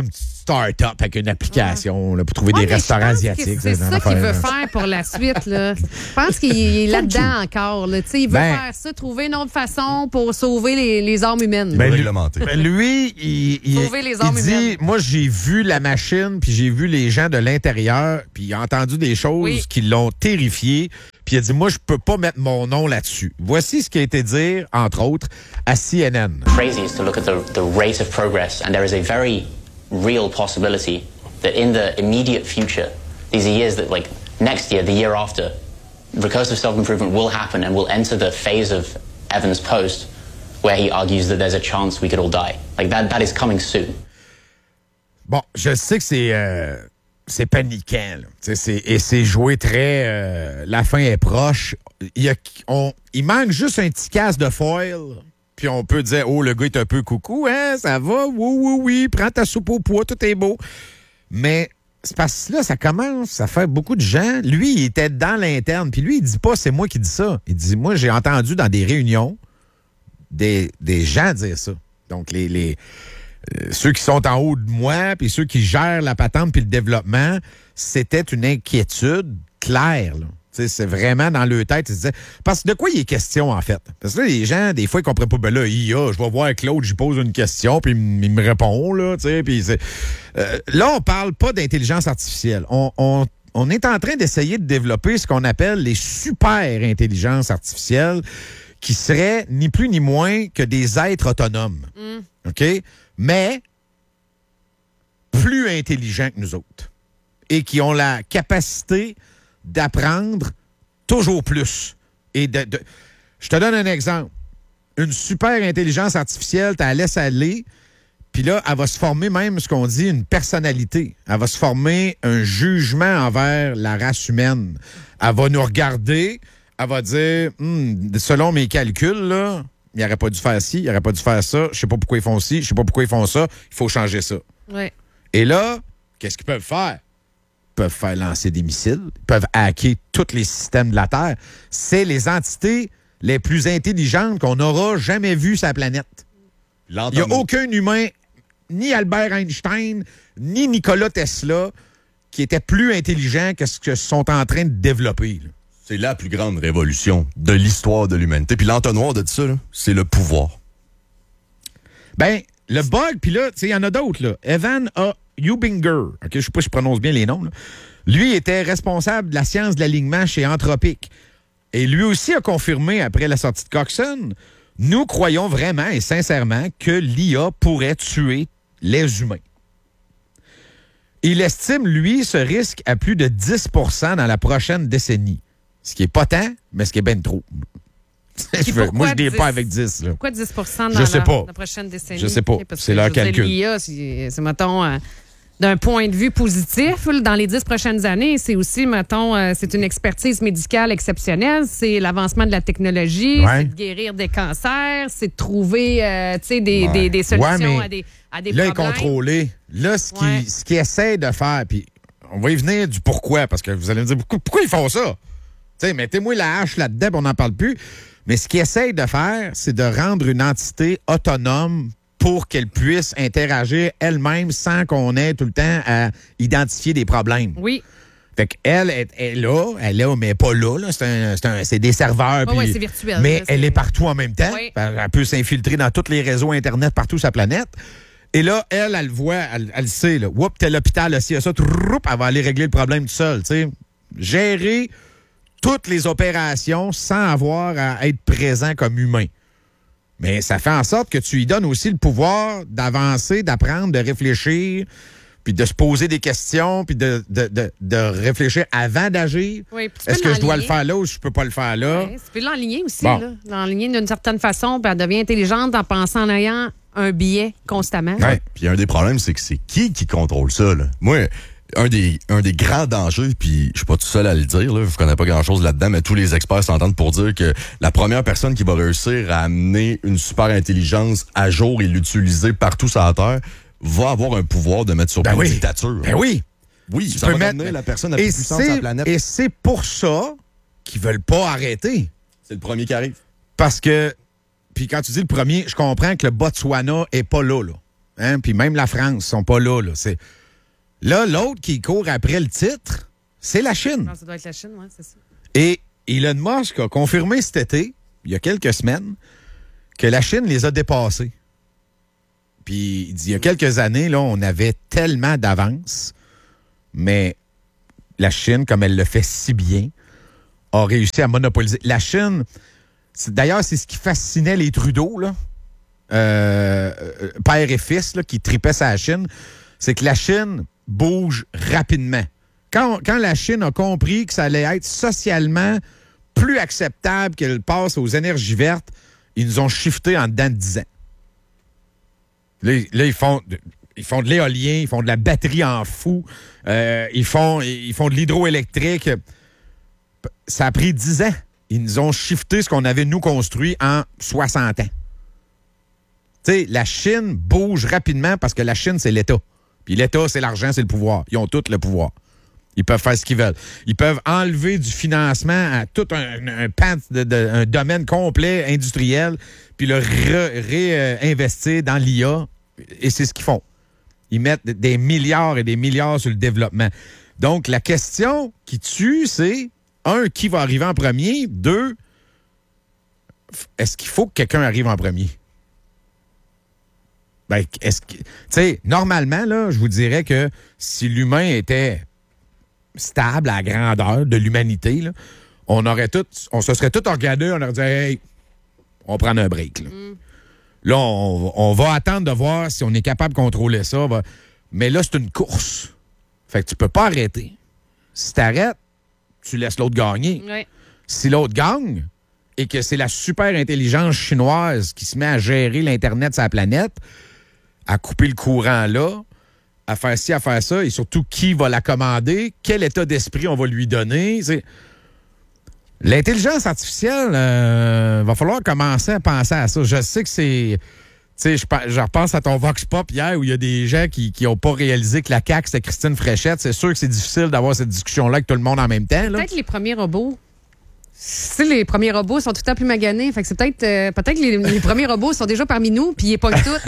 start-up avec une application là, pour trouver Ouais, des mais restaurants je pense asiatiques. que C'est ça qu'il veut faire pour la suite. Là. Je pense qu'il est là-dedans encore. Là. Il veut Ben, faire ça, trouver une autre façon pour sauver les, les armes humaines. Ben, lui, réglementé. ben, lui, il, il, Sauver les il armes dit, humaines. moi, j'ai vu la machine, puis j'ai vu les gens de l'intérieur, puis il a entendu des choses Oui. qui l'ont terrifié, puis il a dit, moi, je peux pas mettre mon nom là-dessus. Voici ce qui a été dit, entre autres, à C N N. Crazy is to look at the, the rate of progress, and there is a very real possibility that in the immediate future, these are years that, like, next year, the year after, recursive self-improvement will happen and we'll enter the phase of Evan's post where he argues that there's a chance we could all die. Like, that, that is coming soon. Bon, je sais que c'est euh, c'est paniquant, là. Tu sais, c'est- et c'est joué très... euh, la fin est proche. Il, y a, on, il manque juste un petit casse de foil, puis on peut dire, oh, le gars est un peu coucou, hein, ça va, oui, oui, oui, prends ta soupe au pois, tout est beau. Mais c'est parce que là, ça commence à faire beaucoup de gens. Lui, il était dans l'interne, puis lui, il dit pas, c'est moi qui dis ça. Il dit, moi, j'ai entendu dans des réunions des, des gens dire ça. Donc, les... les Euh, ceux qui sont en haut de moi, puis ceux qui gèrent la patente puis le développement, c'était une inquiétude claire. Là. Tu sais, c'est vraiment dans leur tête. Ils se disaient, parce que de quoi il est question, en fait? Parce que là, les gens, des fois, ils comprennent pas. Ben là, I A, je vais voir Claude, j'y pose une question, puis il m- il me répond, là, tu sais, puis c'est... Euh, là, on parle pas d'intelligence artificielle. On, on, on est en train d'essayer de développer ce qu'on appelle les super intelligences artificielles, qui seraient ni plus ni moins que des êtres autonomes. OK? Mais plus intelligents que nous autres et qui ont la capacité d'apprendre toujours plus. Et de, de- je te donne un exemple. Une super intelligence artificielle, tu la laisses aller, puis là, elle va se former même ce qu'on dit une personnalité. Elle va se former un jugement envers la race humaine. Elle va nous regarder, elle va dire, Hum, selon mes calculs, là, il n'aurait pas dû faire ci, il n'aurait pas dû faire ça, je sais pas pourquoi ils font ci, je sais pas pourquoi ils font ça, il faut changer ça. Ouais. Et là, qu'est-ce qu'ils peuvent faire? Ils peuvent faire lancer des missiles, ils peuvent hacker tous les systèmes de la Terre. C'est les entités les plus intelligentes qu'on n'aura jamais vues sur la planète. Il n'y a L'entendement. aucun humain, ni Albert Einstein, ni Nikola Tesla, qui était plus intelligent que ce que sont en train de développer. là. C'est la plus grande révolution de l'histoire de l'humanité. Puis l'entonnoir de tout ça, là, c'est le pouvoir. Ben, le bug, puis là, tu sais, il y en a d'autres, là. Evan A. Hubinger, OK, je sais pas si je prononce bien les noms, là. Lui était responsable de la science de l'alignement chez Anthropic. Et lui aussi a confirmé, après la sortie de Coxon, nous croyons vraiment et sincèrement que l'I A pourrait tuer les humains. Il estime, lui, ce risque à plus de dix pour cent dans la prochaine décennie. Ce qui est pas tant, mais ce qui est bien trop. Je veux- pourquoi moi, je ne dix? pas avec dix. Là. Pourquoi dix pour cent Je dans sais la, pas. la prochaine décennie? Je sais pas. Parce C'est que, leur je veux dire, calcul. L'I A, c'est, c'est, mettons, euh, d'un point de vue positif, là, dans les dix prochaines années, c'est aussi, mettons, euh, c'est une expertise médicale exceptionnelle, c'est l'avancement de la technologie, Ouais. c'est de guérir des cancers, c'est de trouver, euh, tu sais, des, Ouais. des, des solutions Ouais, mais à des, à des Là, il est problèmes. contrôlé. Là, ce qu'il Ouais. ce qu'il essaie de faire, puis on va y venir du pourquoi, parce que vous allez me dire, pourquoi, pourquoi ils font ça? Tu sais, mettez-moi la hache là-dedans, puis on n'en parle plus. Mais ce qu'il essaie de faire, c'est de rendre une entité autonome pour qu'elle puisse interagir elle-même sans qu'on ait tout le temps à identifier des problèmes. Oui. Fait qu'elle est, est là, elle est là, mais pas là. là. C'est, un- c'est un- c'est des serveurs. Ouais, puis- ouais, c'est virtuel, Mais là, elle c'est- est partout en même temps. Oui. Elle, elle peut s'infiltrer dans tous les réseaux Internet partout sur la planète. Et là, elle, elle le voit, elle, elle le sait. Là. Oups, t'es à l'hôpital, là, s'il y a ça, troup, elle va aller régler le problème toute seule. tu sais. Gérer toutes les opérations sans avoir à être présent comme humain. Mais ça fait en sorte que tu lui donnes aussi le pouvoir d'avancer, d'apprendre, de réfléchir, puis de se poser des questions, puis de, de, de, de réfléchir avant d'agir. Oui, puis tu peux Est-ce que je dois le l'enligner. faire là ou je peux pas le faire là? Ouais, tu peux l'enligner aussi, Bon. là. L'enligner d'une certaine façon, puis elle devient intelligente en pensant en ayant un biais constamment. Ouais. Puis un des problèmes, c'est que c'est qui qui contrôle ça, là? Moi, un des, un des grands dangers, puis je suis pas tout seul à le dire, là, je connais pas grand-chose là-dedans, mais tous les experts s'entendent pour dire que la première personne qui va réussir à amener une super intelligence à jour et l'utiliser partout sur la Terre va avoir un pouvoir de mettre sur Ben pied oui. une dictature. Ben oui. Oui, Tu ça peux va mettre- devenir la personne la plus Et puissante sur la c'est, planète. et c'est pour ça qu'ils veulent pas arrêter. C'est le premier qui arrive. Parce que, puis quand tu dis le premier, je comprends que le Botswana est pas là, là. Hein? Puis même la France sont pas là, là. C'est, Là, l'autre qui court après le titre, c'est la Chine. Non, ça doit être la Chine, oui, c'est ça. Et Elon Musk a confirmé cet été, il y a quelques semaines, que la Chine les a dépassés. Puis il dit, il y a quelques années, là, on avait tellement d'avance, mais la Chine, comme elle le fait si bien, a réussi à monopoliser. La Chine, c'est, d'ailleurs, c'est ce qui fascinait les Trudeau, là, euh, père et fils, là, qui tripaient sur la Chine, c'est que la Chine bouge rapidement. Quand, quand la Chine a compris que ça allait être socialement plus acceptable qu'elle passe aux énergies vertes, ils nous ont shifté en dedans de dix ans. Là, là ils font... De, Ils font de l'éolien, ils font de la batterie en fou, euh, ils, font, ils font de l'hydroélectrique. Ça a pris dix ans. Ils nous ont shifté ce qu'on avait, nous, construit en soixante ans. Tu sais, la Chine bouge rapidement parce que la Chine, c'est l'État. Puis l'État, c'est l'argent, c'est le pouvoir. Ils ont tout le pouvoir. Ils peuvent faire ce qu'ils veulent. Ils peuvent enlever du financement à tout un, un pan, de, de, un domaine complet industriel, puis le réinvestir ré, dans l'I A. Et c'est ce qu'ils font. Ils mettent des milliards et des milliards sur le développement. Donc, la question qui tue, c'est, un, qui va arriver en premier? Deux, est-ce qu'il faut que quelqu'un arrive en premier? Ben, est-ce que... Tu sais, normalement, là, je vous dirais que si l'humain était stable à la grandeur de l'humanité, là, on aurait tout... On se serait tous regardés, on aurait dit, hey, on prend un break, là. Mm. Là, on, on va attendre de voir si on est capable de contrôler ça. Va... Mais là, c'est une course. Fait que tu peux pas arrêter. Si t'arrêtes, tu laisses l'autre gagner. Oui. Si l'autre gagne et que c'est la super intelligence chinoise qui se met à gérer l'Internet sur la planète, à couper le courant là, à faire ci, à faire ça, et surtout qui va la commander, quel état d'esprit on va lui donner, c'est... L'intelligence artificielle, euh, va falloir commencer à penser à ça. Je sais que c'est... Tu sais, je, je repense à ton Vox Pop hier où il y a des gens qui n'ont pas réalisé que la C A Q, c'était Christine Fréchette. C'est sûr que c'est difficile d'avoir cette discussion-là avec tout le monde en même temps. Là. Peut-être les premiers robots. Tu sais, les premiers robots sont tout le temps plus maganés. Fait que c'est peut-être... Euh, peut-être que les, les premiers robots sont déjà parmi nous, puis ils pognent tout.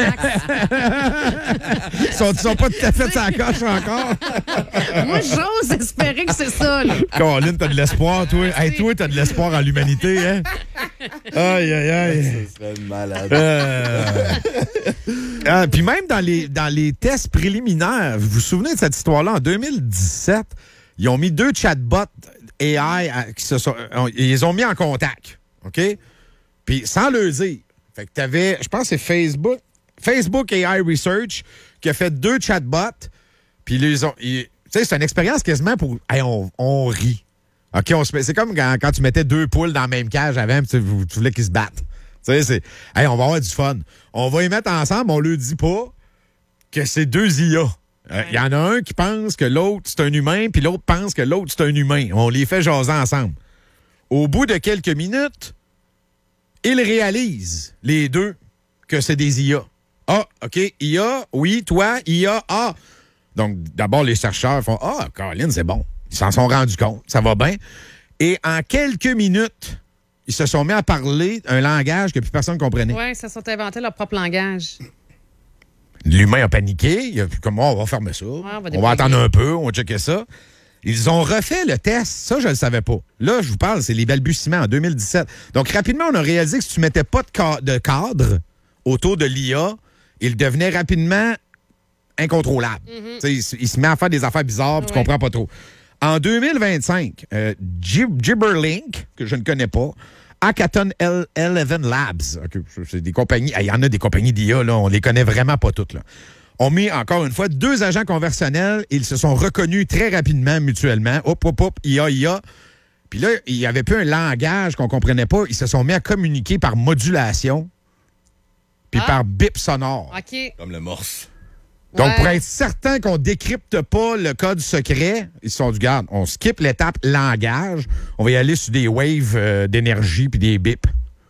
Ils sont, sont pas tout à fait sa coche encore. Moi, j'ose espérer que c'est ça. Là. Colin, t'as de l'espoir, toi. Hey, toi, t'as de l'espoir en l'humanité, hein? Aïe, aïe, aïe. Ça serait malade. Euh... ah, puis même dans les, dans les tests préliminaires, vous vous souvenez de cette histoire-là? En deux mille dix-sept, ils ont mis deux chatbots A I à, qui se sont, ils les ont mis en contact, OK? Puis sans le dire. Fait que t'avais, je pense que c'est Facebook, Facebook A I Research qui a fait deux chatbots, puis ils ont... Tu sais, c'est une expérience quasiment pour... Hey, on, on rit. OK, on se met, c'est comme quand, quand tu mettais deux poules dans la même cage avant, puis tu, tu voulais qu'ils se battent. Tu sais, c'est... Hey, on va avoir du fun. On va y mettre ensemble, on leur dit pas que c'est deux I A. Il euh, y en a un qui pense que l'autre, c'est un humain, puis l'autre pense que l'autre, c'est un humain. On les fait jaser ensemble. Au bout de quelques minutes, ils réalisent, les deux, que c'est des I A. Ah, OK, I A, oui, toi, I A, ah. Donc, d'abord, les chercheurs font, ah, Caroline, c'est bon. Ils s'en sont rendus compte, ça va bien. Et en quelques minutes, ils se sont mis à parler un langage que plus personne ne comprenait. Oui, ça sont inventé leur propre langage. L'humain a paniqué. Il a fait comme, oh, on va fermer ça. Ouais, on va, on va attendre un peu, on va checker ça. Ils ont refait le test. Ça, je ne le savais pas. Là, je vous parle, c'est les balbutiements en deux mille dix-sept. Donc, rapidement, on a réalisé que si tu ne mettais pas de, ca- de cadre autour de l'I A, il devenait rapidement incontrôlable. Mm-hmm. Il, il se met à faire des affaires bizarres, ouais. Tu comprends pas trop. En deux mille vingt-cinq, euh, Gibberlink, que je ne connais pas, Hackathon onze Labs. Okay, c'est des compagnies. Il y en a des compagnies d'I A, là, on les connaît vraiment pas toutes. Là. On met encore une fois deux agents conversationnels. Ils se sont reconnus très rapidement mutuellement. Hop, hop, hop, I A, I A. Puis là, il n'y avait plus un langage qu'on comprenait pas. Ils se sont mis à communiquer par modulation puis ah. par bip sonore. OK. Comme le morse. Donc, ouais. pour être certain qu'on décrypte pas le code secret, ils se sont dit, garde, on skip l'étape langage, on va y aller sur des waves euh, d'énergie puis des bips.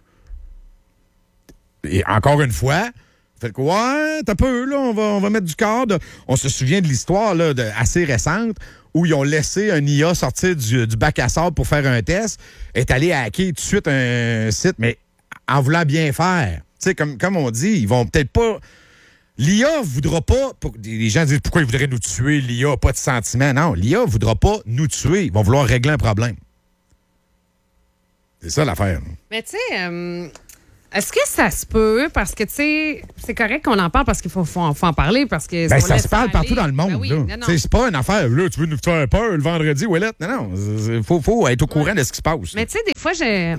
Et encore une fois, fait que, ouais, t'as peu, là, on va, on va mettre du cadre. On se souvient de l'histoire, là, de, assez récente, où ils ont laissé un I A sortir du, du bac à sable pour faire un test, est allé hacker tout de suite un site, mais en voulant bien faire. Tu sais, comme, comme on dit, ils vont peut-être pas... L'I A voudra pas... Pour, les gens disent pourquoi ils voudraient nous tuer, l'I A, pas de sentiments. Non, l'I A voudra pas nous tuer. Ils vont vouloir régler un problème. C'est ça l'affaire. Mais tu sais, euh, est-ce que ça se peut? Parce que tu sais, c'est correct qu'on en parle parce qu'il faut, faut, faut en parler. Parce que ben, on ça laisse se parle aller. partout dans le monde. Ben oui, là. non, non. C'est pas une affaire. Là, tu veux nous faire peur le vendredi, Ouellette? Non, non. Il faut, faut être au courant ouais. de ce qui se passe. Mais tu sais, des fois, j'ai...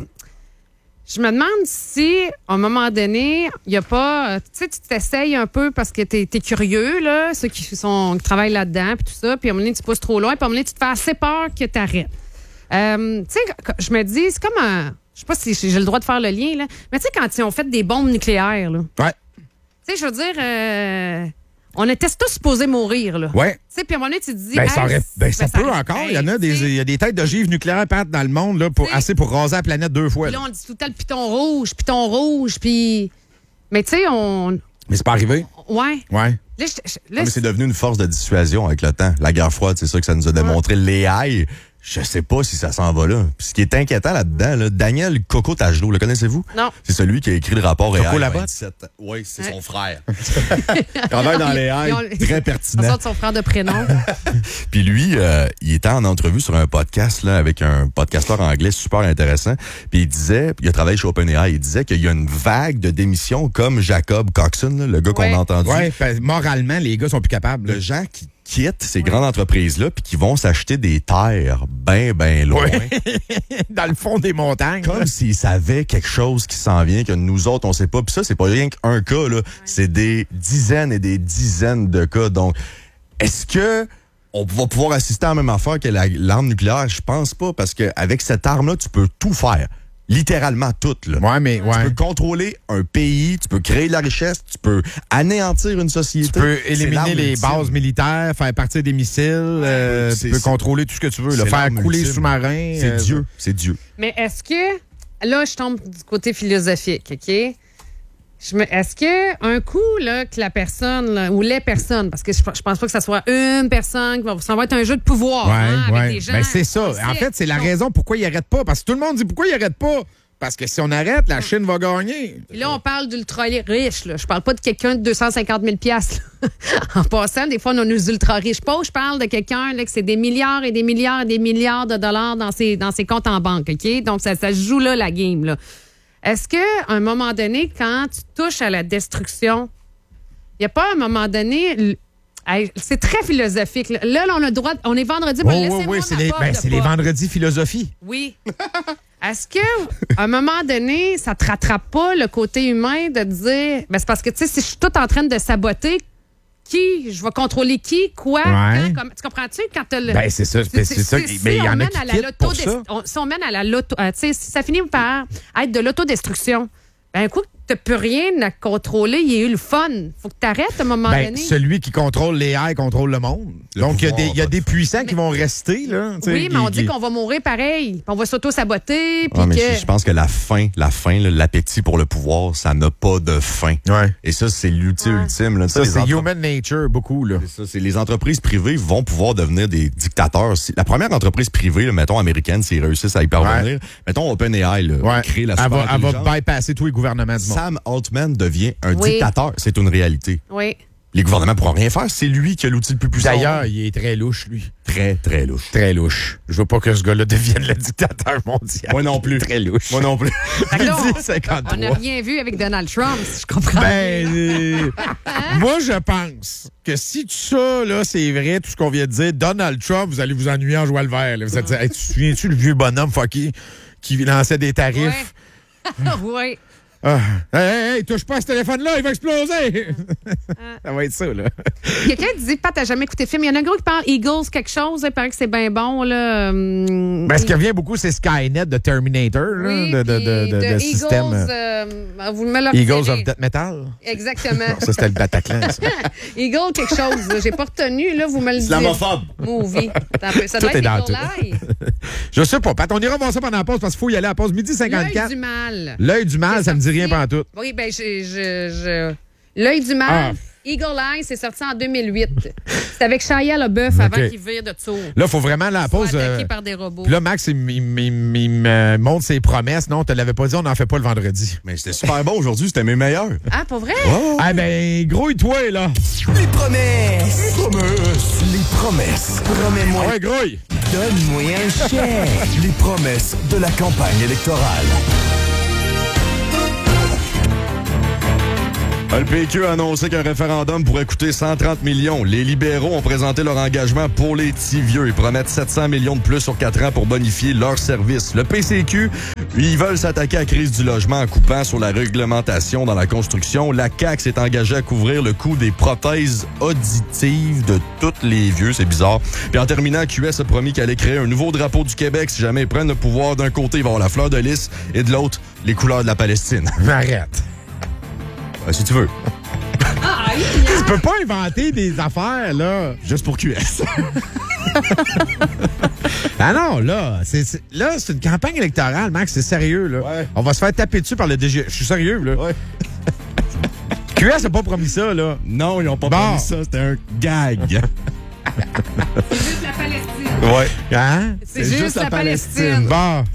Je me demande si, à un moment donné, il n'y a pas... Tu sais, tu t'essayes un peu parce que tu es curieux, là, ceux qui, sont, qui travaillent là-dedans, puis tout ça, puis à un moment donné, tu pousses trop loin, puis à un moment donné, tu te fais assez peur que tu arrêtes. Euh, tu sais, je me dis, c'est comme un... Je sais pas si j'ai le droit de faire le lien, là, mais tu sais, quand ils ont fait des bombes nucléaires, là... Ouais. Tu sais, je veux dire... Euh, on était tous supposés mourir, là. Ouais. Tu sais, puis à un moment donné, tu te dis... Ben, hey, ça, aurait, ben, ça ben, peut ça, encore. hey, Il y en a des, il y a des têtes d'ogives nucléaires partent dans le monde là, pour, assez pour raser la planète deux fois. Puis là, on dit tout le temps le piton rouge, piton rouge, puis... Mais tu sais, on... Mais c'est pas arrivé. Ouais. Ouais. Là, je, je, là, non, mais c'est devenu une force de dissuasion avec le temps. La guerre froide, c'est ça que ça nous a démontré. Ouais. L'A I, je sais pas si ça s'en va là. Puis ce qui est inquiétant là-dedans, là, Daniel Coco Tagelot, le connaissez-vous? Non. C'est celui qui a écrit le rapport Coco A I Labotte? vingt-sept. Oui, c'est ouais. son frère. Il travaille dans l'A I. Très pertinent. On sort de son frère de prénom. Puis lui, euh, il était en entrevue sur un podcast là avec un podcasteur anglais super intéressant. Puis il disait, il a travaillé chez OpenAI, il disait qu'il y a une vague de démissions comme Jacob Coxon, là, le gars ouais. qu'on a entendu. Oui, moralement, les gars sont plus capables. Le gens qui quittent ces oui. grandes entreprises-là puis qui vont s'acheter des terres bien, bien loin. Oui. Dans le fond des montagnes. Comme s'ils savaient quelque chose qui s'en vient, que nous autres, on sait pas. Puis ça, c'est pas rien qu'un cas, là. Oui. C'est des dizaines et des dizaines de cas. Donc, est-ce que on va pouvoir assister à la même affaire que la, l'arme nucléaire? Je pense pas, parce qu'avec cette arme-là, tu peux tout faire. Littéralement tout, là. Ouais, mais, ouais. Tu peux contrôler un pays, tu peux créer de la richesse, tu peux anéantir une société. Tu peux éliminer les ultime. bases militaires, faire partir des missiles, euh, tu peux contrôler tout ce que tu veux, là, faire couler les sous-marins. C'est euh, Dieu, c'est Dieu. Mais est-ce que, là, je tombe du côté philosophique, OK? Je me, est-ce que un coup, là, que la personne, là, ou les personnes, parce que je, je pense pas que ça soit une personne, qui va, ça va être un jeu de pouvoir, ouais, hein, avec ouais. des gens. Ben, c'est ça. Aussi. En fait, c'est la raison pourquoi ils n'arrêtent pas. Parce que tout le monde dit pourquoi ils n'arrêtent pas. Parce que si on arrête, la Chine va gagner. Et là, on parle d'ultra riches. Là. Je parle pas de quelqu'un de deux cent cinquante mille piastres. En passant, des fois, on a nos ultra riches. Pas où je parle de quelqu'un là, que c'est des milliards et des milliards et des milliards de dollars dans ses, dans ses comptes en banque. OK? Donc, ça, ça se joue là, la game. Là. Est-ce qu'à un moment donné, quand tu touches à la destruction, il n'y a pas un moment donné... C'est très philosophique. Là, là, on a le droit... On est vendredi, oh, mais oui, oui, c'est les, ben, c'est les vendredis philosophie. Oui. Est-ce que à un moment donné, ça te rattrape pas le côté humain de te dire... Ben, c'est parce que, tu sais, si je suis tout en train de saboter... Qui? Je vais contrôler qui? Quoi? Ouais. Quand? Comme, tu comprends-tu? Quand t'as le... Ben, c'est ça. C'est, c'est ça. Si, mais il y en a qui quittent quittent pour ça. On, si on mène à la loto... Euh, tu sais, si ça finit par être de l'autodestruction, ben, un coup, t'as plus rien à contrôler. Il y a eu le fun. Faut que t'arrêtes à un moment ben, donné. Celui qui contrôle les A I contrôle le monde. Le Donc, il y, y a des puissants mais, qui vont rester, là. Oui, qui, mais on qui... dit qu'on va mourir pareil. Puis on va s'auto-saboter. Ah, mais que... je pense que la faim, la faim, là, l'appétit pour le pouvoir, ça n'a pas de fin. Ouais. Et ça, c'est l'outil ouais. ultime. Là. Ça, ça c'est entre... human nature, beaucoup. Là. C'est ça. C'est les entreprises privées vont pouvoir devenir des dictateurs. La première entreprise privée, là, mettons, américaine, s'ils réussissent à y parvenir, ouais. mettons OpenAI, là, ouais. créer la super elle va, elle va bypasser tous les gouvernements du monde. Sam Altman devient un oui. dictateur. C'est une réalité. Oui. Les gouvernements ne pourront rien faire. C'est lui qui a l'outil le plus puissant. D'ailleurs, il est très louche, lui. Très, très louche. Très louche. Je veux pas que ce gars-là devienne le dictateur mondial. Moi non plus. Très louche. Moi non plus. Là, on n'a rien vu avec Donald Trump, si je comprends. Ben, euh, hein? Moi, je pense que si tout ça, là, c'est vrai, tout ce qu'on vient de dire, Donald Trump, vous allez vous ennuyer en jouant le vert. Là. Vous allez dire, hey, tu te souviens-tu le vieux bonhomme fucké qui lançait des tarifs? Oui. oui. Ah, hey, hey, hey, touche pas à ce téléphone-là, il va exploser! Ah. Ça va être ça, là. Quelqu'un dit, Pat, t'as jamais écouté le film. Il y en a un gros qui parle Eagles, quelque chose. Il paraît que c'est bien bon, là. Hum, ben, ce qui revient beaucoup, c'est Skynet de Terminator, oui, là, de, de, de, de, de Eagles, système. Euh, vous me Eagles of Death Metal? Exactement. Non, ça, c'était le Bataclan, ça. Eagle, quelque chose. Là. J'ai pas retenu, là, vous me le dites. Islamophobe. Movie. Ça tout doit est dans être tout. Je sais pas, Pat, on ira voir ça pendant la pause parce qu'il faut y aller à la pause. Midi cinquante-quatre. L'œil du mal. L'œil du mal, ça me dit rien pendant tout. Oui, ben, je, je, je... L'œil du mal. Ah. Eagle Eye, c'est sorti en deux mille huit. C'était avec Shia LaBeouf avant OK. qu'il vire de tour. Là, il faut vraiment la pause. Soit attaqué euh, par des robots. Puis là, Max, il, il- il- il me montre ses promesses. Non, tu l'avais pas dit, on n'en fait pas le vendredi. Mais c'était super bon aujourd'hui, c'était mes meilleurs. Ah, pour vrai? Ah ben, grouille-toi, là. Les promesses. Les promesses. Les promesses. Promets-moi. Ouais, grouille. Donne-moi un chèque. Les promesses de la campagne électorale. Le P Q a annoncé qu'un référendum pourrait coûter cent trente millions. Les libéraux ont présenté leur engagement pour les petits vieux. Ils promettent sept cents millions de plus sur quatre ans pour bonifier leurs services. Le P C Q, ils veulent s'attaquer à la crise du logement en coupant sur la réglementation dans la construction. La C A Q s'est engagée à couvrir le coût des prothèses auditives de tous les vieux. C'est bizarre. Puis en terminant, Q S a promis qu'elle allait créer un nouveau drapeau du Québec si jamais ils prennent le pouvoir. D'un côté, il va y avoir la fleur de lys et de l'autre, les couleurs de la Palestine. Arrête. Euh, si tu veux. Tu peux pas inventer des affaires, là. Juste pour Q S. Ah non, là, c'est c'est- là, c'est une campagne électorale, Max, c'est sérieux, là. Ouais. On va se faire taper dessus par le D G. Je suis sérieux, là. Ouais. Q S n'a pas promis ça, là. Non, ils n'ont pas Bon. promis ça. C'était un gag. C'est juste la Palestine. Ouais. Hein? C'est juste la Palestine. Bon,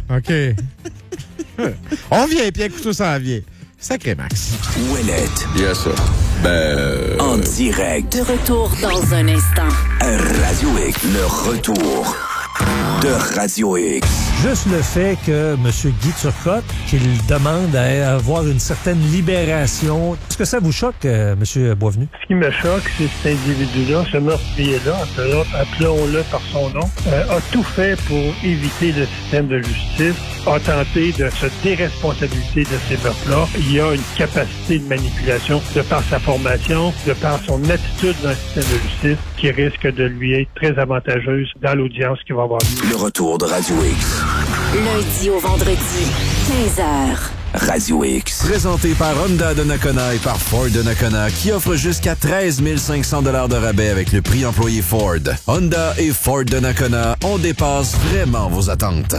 OK. On vient, puis un couteau s'en vient. Sacré Max. Ouellette. Yes, ça. Ben. euh, En direct. De retour dans un instant. Radio X. Le retour de Radio X. Juste le fait que M. Guy Turcotte, qu'il demande à avoir une certaine libération, est-ce que ça vous choque, euh, M. Boisvenu? Ce qui me choque, c'est cet individu-là, ce meurtrier-là, appelons- appelons-le par son nom, euh, a tout fait pour éviter le système de justice, a tenté de se déresponsabiliser de ces meurtres-là. Il a une capacité de manipulation de par sa formation, de par son attitude dans le système de justice, qui risque de lui être très avantageuse dans l'audience qui va avoir lieu. Le retour de Radio X. Lundi au vendredi, quinze heures. Radio X. Présenté par Honda de Nakona et par Ford de Nakona, qui offre jusqu'à treize mille cinq cents dollars de rabais avec le prix employé Ford. Honda et Ford de Nakona, on dépasse vraiment vos attentes.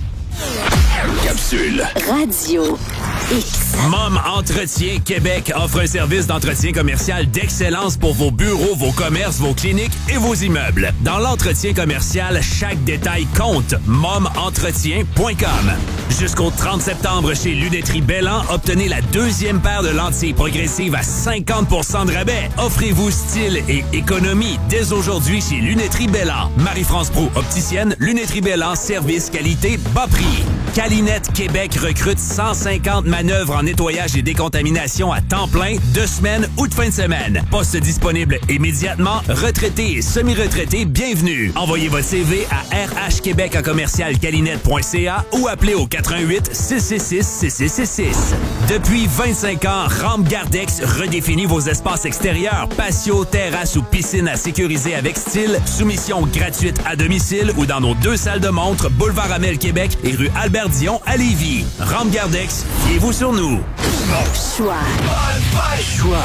Capsule. Radio X. Mom Entretien Québec offre un service d'entretien commercial d'excellence pour vos bureaux, vos commerces, vos cliniques et vos immeubles. Dans l'entretien commercial, chaque détail compte. mom entretien point com. Jusqu'au trente septembre chez Lunetterie Bellan, obtenez la deuxième paire de lentilles progressives à cinquante pour cent de rabais. Offrez-vous style et économie dès aujourd'hui chez Lunetterie Bellan. Marie-France Proulx, opticienne, Lunetterie Bellan, service, qualité, bas prix. Calinette Québec recrute cent cinquante manœuvres en nettoyage et décontamination à temps plein, deux semaines ou de fin de semaine. Poste disponible immédiatement. Retraités et semi-retraités, bienvenue. Envoyez votre C V à r h québec à commercial calinette point c a ou appelez au quatre un huit six six six six six six six. Depuis vingt-cinq ans, Rampe Gardex redéfinit vos espaces extérieurs. Patio, terrasse ou piscine à sécuriser avec style. Soumission gratuite à domicile ou dans nos deux salles de montre, boulevard Amel Québec et rue Albert Dion à Lévis. Rampe Gardex, fiez-vous sur nous. Choix. Choix.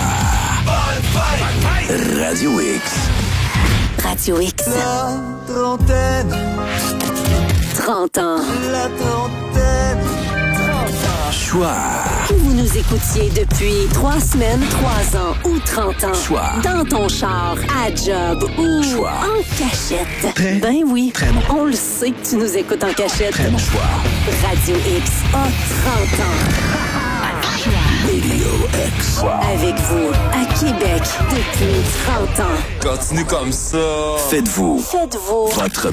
Radio X. Radio X. La trentaine. trente ans. La trentaine. Choix. Que vous nous écoutiez depuis trois semaines, trois ans ou trente ans. Choix. Dans ton char, à job ou Choix. en cachette. Très, ben oui. très bon. On le sait que tu nous écoutes en cachette. Très bon choix. Radio X a trente ans. Radio X. Avec vous, à Québec, depuis trente ans. Continue comme ça. Faites-vous. Faites-vous votre